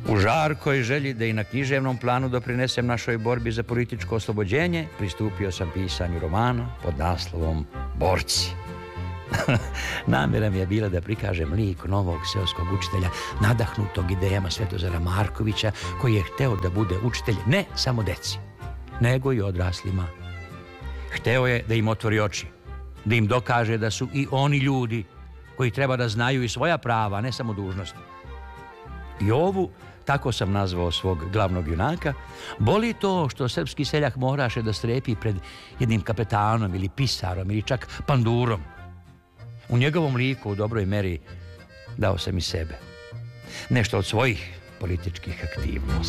U žarkoj želji da i na književnom planu doprinesem našoj borbi za političko oslobođenje, pristupio sam pisanju romana pod naslovom Borci. Namjera mi je bila da prikažem lik novog seoskog učitelja, nadahnutog idejama Svetozara Markovića, koji je hteo da bude učitelj ne samo deci, nego i odraslima. Hteo je da im otvori oči, da im dokaže da su i oni ljudi koji treba da znaju i svoja prava, ne samo dužnosti. I ovu, tako sam nazvao svog glavnog junaka, boli to što srpski seljak moraše da strepi pred jednim kapetanom ili pisarom ili čak pandurom. U njegovom liku u dobroj meri dao sam i sebe. Nešto od svojih političkih aktivnosti.